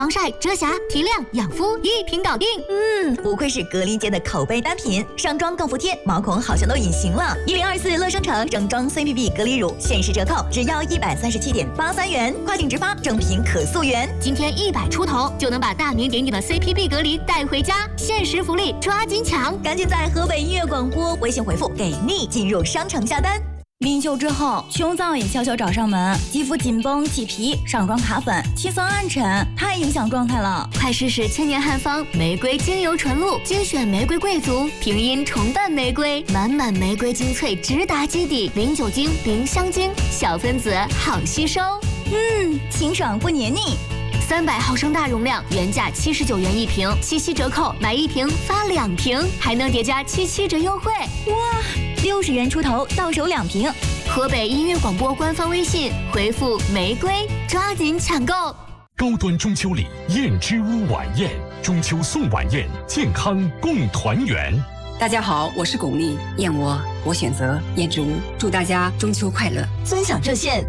防晒、遮瑕、提亮、养肤一瓶搞定。 不愧是格力界的口碑单品，上妆更服帖，毛孔好像都隐形了。1024乐商城整装 CPB 隔离乳限时折扣，只要137.83元，跨境直发，正品可溯源。 今天100出头就能把大名鼎鼎的 CPB 隔离带回家，限时福利，抓紧抢！ 赶紧在河北音乐广播微信回复“给力”进入商城下单。临休之后，穷躁也悄悄找上门，肌肤紧绷、起皮、上妆卡粉、气色暗沉，太影响状态了。 快试试千年汉方玫瑰精油纯露，精选玫瑰贵族，平阴重瓣玫瑰，满满玫瑰精粹直达基底，零酒精、零香精，小分子好吸收。 清爽不黏腻。 300毫升大容量，原价79元一瓶，77折扣，买1瓶发2瓶，还能叠加77折优惠。 哇，60元出头到手2瓶。 河北音乐广播官方微信回复玫瑰，抓紧抢购。 高端中秋礼燕之屋晚宴，中秋送晚宴，健康共团圆。 大家好，我是巩俐，燕窝我选择燕之屋，祝大家中秋快乐。 尊享热线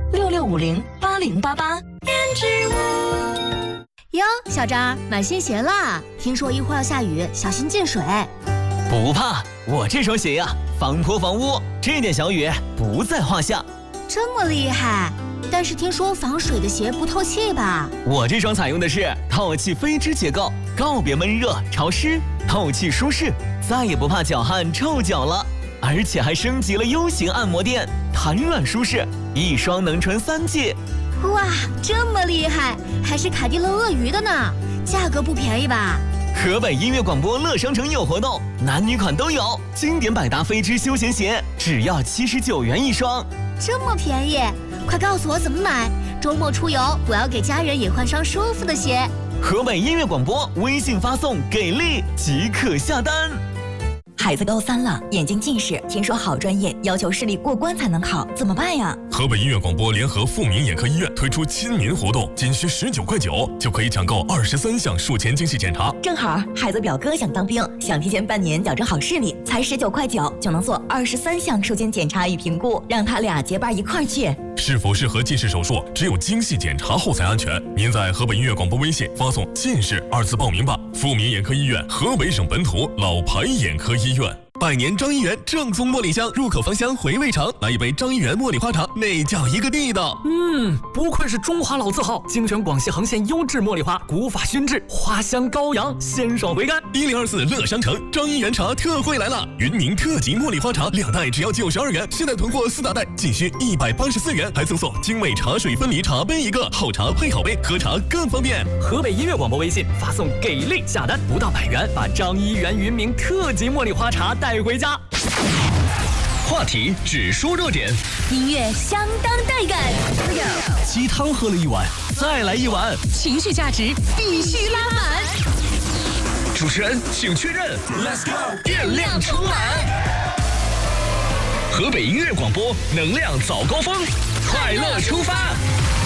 66508088。燕之屋。 哟，小张，买新鞋啦！听说一会儿要下雨，小心进水。 不怕，我这双鞋呀，防泼防污，这点小雨不在话下。 这么厉害？但是听说防水的鞋不透气吧？ 我这双采用的是透气飞织结构，告别闷热潮湿，透气舒适，再也不怕脚汗臭脚了。而且还升级了 U 型按摩垫，弹软舒适，一双能穿3季。 哇，这么厉害，还是凯迪乐鳄鱼的呢，价格不便宜吧？ 河北音乐广播乐商城有活动，男女款都有，经典百搭飞织休闲鞋只要79元一双， 这么便宜，快告诉我怎么买！周末出游，我要给家人也换双舒服的鞋。 河北音乐广播微信发送“给力”即可下单。 孩子高3了，眼睛近视，听说好专业要求视力过关才能考，怎么办呀？ 河北音乐广播联合富民眼科医院推出亲民活动，仅需19块9就可以抢购23项术前精细检查。 正好孩子表哥想当兵，想提前半年矫正好视力，才19块9就能做23项术前检查与评估，让他俩结伴一块儿去。 是否适合近视手术，只有精细检查后才安全。您在河北音乐广播微信发送“近视”2字报名吧。富民眼科医院，河北省本土老牌眼科医院。 百年张一元正宗茉莉香，入口芳香，回味长。来一杯张一元茉莉花茶，那叫一个地道。 不愧是中华老字号，精选广西横县优质茉莉花，古法熏制，花香高扬，鲜爽回甘。 1024乐商城张一元茶特惠来了，云茗特级茉莉花茶2袋只要92元，现在囤货4大袋仅需184元，还赠送精美茶水分离茶杯1个，好茶配好杯，喝茶更方便。 河北音乐广播微信发送“给力”下单，不到100元，把张一元云茗特级茉莉花茶带回家。 话题只说热点， 音乐相当带感。 鸡汤喝了1碗，再来1碗， 情绪价值必须拉满。 主持人请确认 ，Let's go， 电量充满。河北音乐广播能量早高峰，快乐出发。